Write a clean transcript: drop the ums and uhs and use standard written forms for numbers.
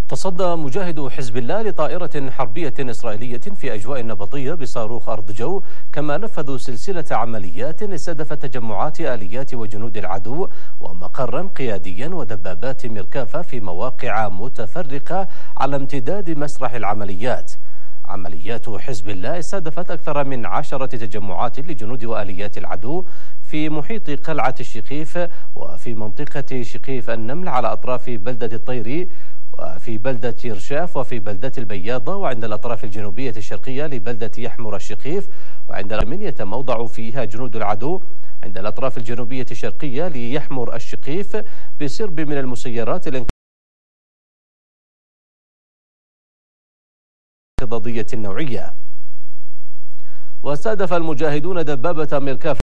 تصدى مجاهدو حزب الله لطائرة حربية إسرائيلية في أجواء نبطية بصاروخ أرض جو، كما نفذوا سلسلة عمليات استهدفت تجمعات آليات وجنود العدو ومقرا قياديا ودبابات ميركافا في مواقع متفرقة على امتداد مسرح العمليات. عمليات حزب الله استهدفت أكثر من 10 تجمعات لجنود وآليات العدو في محيط قلعة الشقيف وفي منطقة شقيف النمل على أطراف بلدة الطيري وفي بلدة يرشاف وفي بلدة البياضة وعند الأطراف الجنوبية الشرقية لبلدة يحمر الشقيف، وعند من يتموضع فيها جنود العدو عند الأطراف الجنوبية الشرقية ليحمر الشقيف بسرب من المسيرات الانقضاضية النوعية. واستهدف المجاهدون دبابة ميركافا